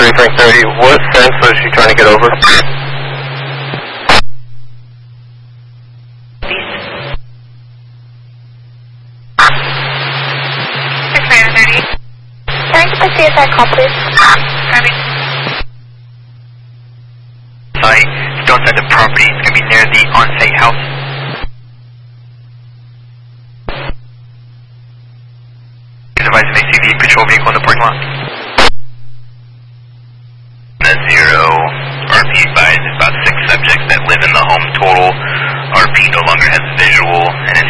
Frank 30, what fence was she trying to get over? Can I get the CSI call, please? Site, don't send the property. It's going to be near the on-site house. Advise an ACV patrol vehicle in the parking lot. 0, RP advised about 6 subjects that live in the home total. RP no longer has visual and is